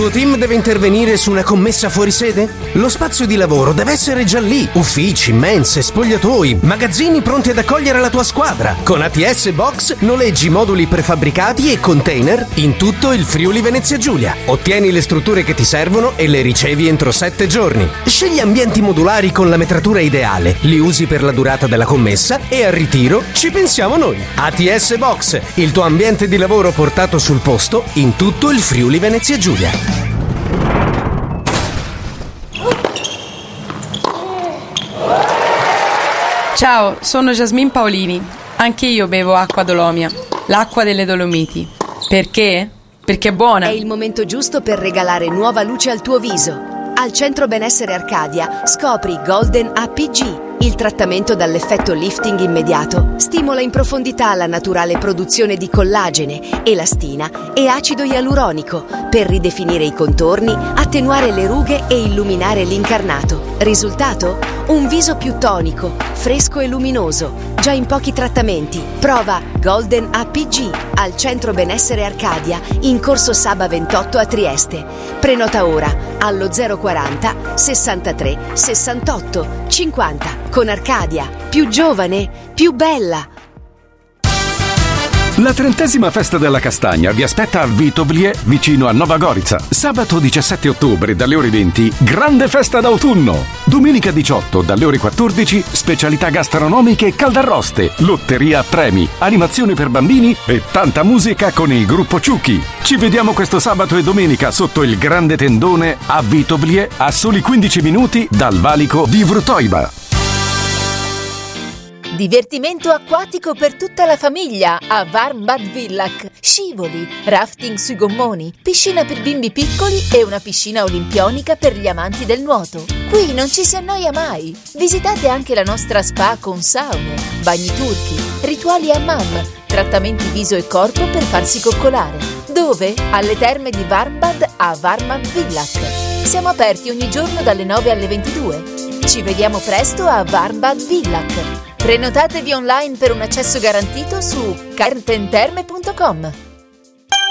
tuo team deve intervenire su una commessa fuori sede? Lo spazio di lavoro deve essere già lì. Uffici, mense, spogliatoi, magazzini pronti ad accogliere la tua squadra. Con ATS Box noleggi moduli prefabbricati e container in tutto il Friuli Venezia Giulia. Ottieni le strutture che ti servono e le ricevi entro 7 giorni. Scegli ambienti modulari con la metratura ideale, li usi per la durata della commessa e al ritiro ci pensiamo noi. ATS Box, il tuo ambiente di lavoro portato sul posto in tutto il Friuli Venezia Giulia. Ciao, sono Jasmine Paolini. Anche io bevo acqua Dolomia, l'acqua delle Dolomiti. Perché? Perché è buona. È il momento giusto per regalare nuova luce al tuo viso. Al Centro Benessere Arcadia scopri Golden APG. Il trattamento dall'effetto lifting immediato stimola in profondità la naturale produzione di collagene, elastina e acido ialuronico per ridefinire i contorni, attenuare le rughe e illuminare l'incarnato. Risultato? Un viso più tonico, fresco e luminoso, già in pochi trattamenti. Prova Golden APG al Centro Benessere Arcadia in Corso Saba 28 a Trieste. Prenota ora allo 040 63 68 50. Con Arcadia, più giovane, più bella. La 30ª festa della castagna vi aspetta a Vitovlie, vicino a Nova Gorica. Sabato 17 ottobre dalle ore 20, grande festa d'autunno. Domenica 18 dalle ore 14, specialità gastronomiche e caldarroste, lotteria a premi, animazioni per bambini e tanta musica con il gruppo Ciucchi. Ci vediamo questo sabato e domenica sotto il grande tendone a Vitovlie, a soli 15 minuti dal valico di Vrutoiba. Divertimento acquatico per tutta la famiglia a Warmbad Villach. Scivoli, rafting sui gommoni, piscina per bimbi piccoli e una piscina olimpionica per gli amanti del nuoto. Qui non ci si annoia mai. Visitate anche la nostra spa con saune, bagni turchi, rituali hammam, trattamenti viso e corpo per farsi coccolare. Dove? Alle terme di Warmbad a Warmbad Villach. Siamo aperti ogni giorno dalle 9 alle 22. Ci vediamo presto a Warmbad Villach. Prenotatevi online per un accesso garantito su cartenterme.com.